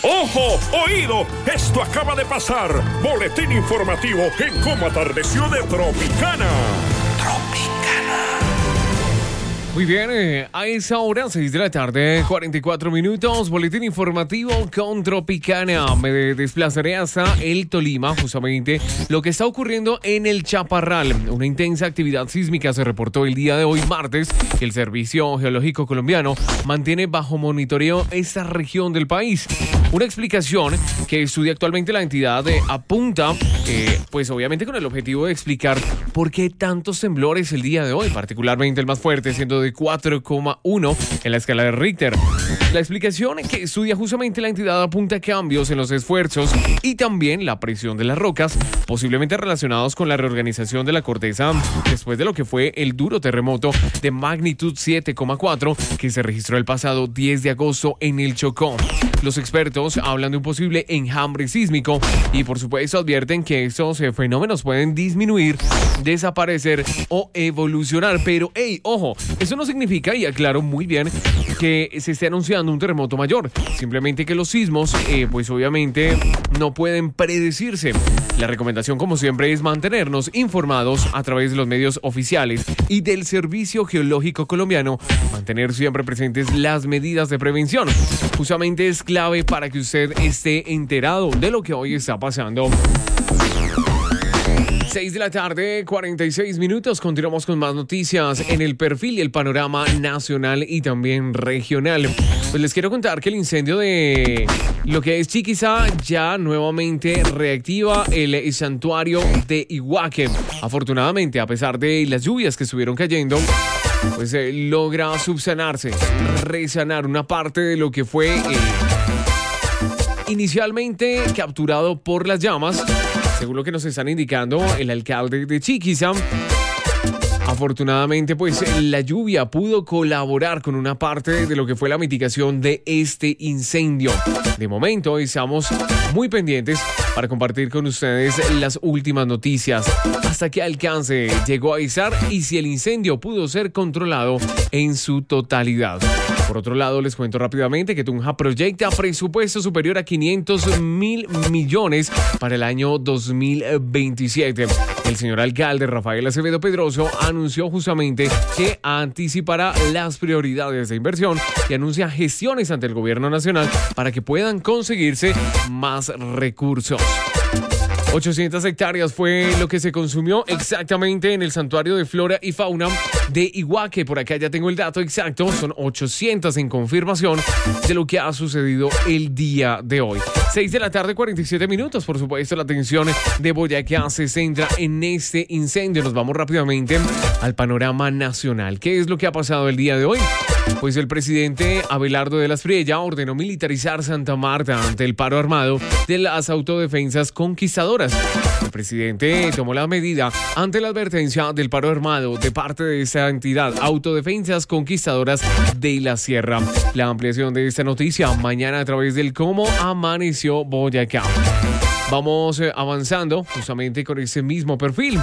¡Ojo! ¡Oído! Esto acaba de pasar. Boletín informativo en cómo atardeció de Tropicana. Muy bien, a esa hora, 6 de la tarde, 44 minutos, boletín informativo con Tropicana. Me desplazaré hasta el Tolima, justamente lo que está ocurriendo en el Chaparral. Una intensa actividad sísmica se reportó el día de hoy, martes. El Servicio Geológico Colombiano mantiene bajo monitoreo esta región del país. Una explicación que estudia actualmente la entidad apunta, pues obviamente con el objetivo de explicar por qué tantos temblores el día de hoy, particularmente el más fuerte, siendo de 4,1 en la escala de Richter. La explicación que estudia justamente la entidad apunta a cambios en los esfuerzos y también la presión de las rocas, posiblemente relacionados con la reorganización de la corteza después de lo que fue el duro terremoto de magnitud 7,4 que se registró el pasado 10 de agosto en el Chocó. Los expertos hablan de un posible enjambre sísmico y por supuesto advierten que estos fenómenos pueden disminuir, desaparecer o evolucionar. Pero, ojo, eso no significa, y aclaro muy bien, que se esté anunciando un terremoto mayor. Simplemente que los sismos, pues obviamente no pueden predecirse. La recomendación, como siempre, es mantenernos informados a través de los medios oficiales y del Servicio Geológico Colombiano, mantener siempre presentes las medidas de prevención. Justamente es clave para que usted esté enterado de lo que hoy está pasando. 6 de la tarde, 46 minutos. Continuamos con más noticias en el perfil y el panorama nacional y también regional. Pues les quiero contar que el incendio de lo que es Chiquizá ya nuevamente reactiva el santuario de Iguaque. Afortunadamente, a pesar de las lluvias que estuvieron cayendo, pues logra subsanarse, resanar una parte de lo que fue inicialmente capturado por las llamas. Según lo que nos están indicando el alcalde de Chiquizá, afortunadamente, pues la lluvia pudo colaborar con una parte de lo que fue la mitigación de este incendio. De momento, estamos muy pendientes para compartir con ustedes las últimas noticias hasta que alcance, llegó a izar y si el incendio pudo ser controlado en su totalidad. Por otro lado, les cuento rápidamente que Tunja proyecta presupuesto superior a 500.000 millones para el año 2027. El señor alcalde Rafael Acevedo Pedroso anunció justamente que anticipará las prioridades de inversión y anuncia gestiones ante el gobierno nacional para que puedan conseguirse más recursos. 800 hectáreas fue lo que se consumió exactamente en el Santuario de Flora y Fauna de Iguaque. Por acá ya tengo el dato exacto, son 800 en confirmación de lo que ha sucedido el día de hoy. 6 de la tarde, 47 minutos. Por supuesto, la atención de Boyacá se centra en este incendio. Nos vamos rápidamente al panorama nacional. ¿Qué es lo que ha pasado el día de hoy? Pues el presidente Abelardo de la Espriella ordenó militarizar Santa Marta ante el paro armado de las autodefensas conquistadoras. El presidente tomó la medida ante la advertencia del paro armado de parte de esa entidad, Autodefensas Conquistadoras de la Sierra. La ampliación de esta noticia mañana a través del Cómo Amaneció Boyacá. Vamos avanzando justamente con ese mismo perfil.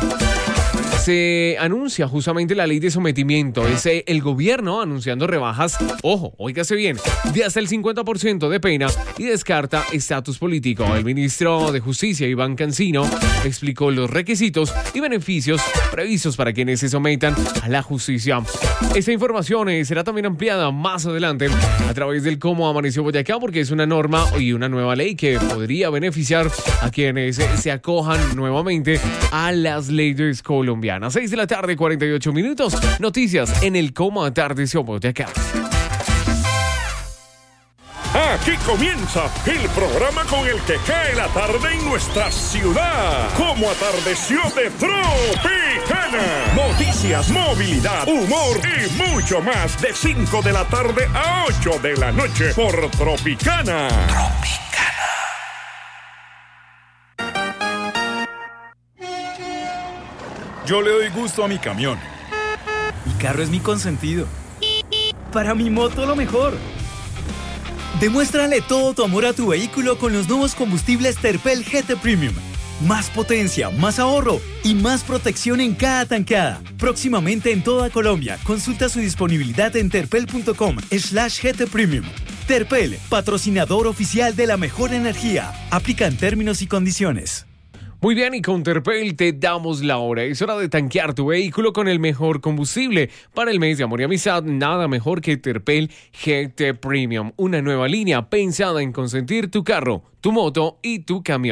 Se anuncia justamente la ley de sometimiento. Es el gobierno anunciando rebajas, ojo, óigase bien, de hasta el 50% de pena y descarta estatus político. El ministro de Justicia, Iván Cancino, explicó los requisitos y beneficios previstos para quienes se sometan a la justicia. Esta información será también ampliada más adelante a través del Cómo Amaneció Boyacá, porque es una norma y una nueva ley que podría beneficiar a quienes se acojan nuevamente a las leyes colombianas. 6 de la tarde, 48 minutos. Noticias en el Cómo Atardeció Boyacá. Aquí comienza el programa con el que cae la tarde en nuestra ciudad. Cómo atardeció de Tropicana. Noticias, movilidad, humor y mucho más. De 5 de la tarde a 8 de la noche por Tropicana. Yo le doy gusto a mi camión. Mi carro es mi consentido. Para mi moto lo mejor. Demuéstrale todo tu amor a tu vehículo con los nuevos combustibles Terpel GT Premium. Más potencia, más ahorro y más protección en cada tankada. Próximamente en toda Colombia. Consulta su disponibilidad en terpel.com/GT Premium. Terpel, patrocinador oficial de la mejor energía. Aplican términos y condiciones. Muy bien, y con Terpel te damos la hora. Es hora de tanquear tu vehículo con el mejor combustible. Para el mes de amor y amistad, nada mejor que Terpel GT Premium. Una nueva línea pensada en consentir tu carro, tu moto y tu camión.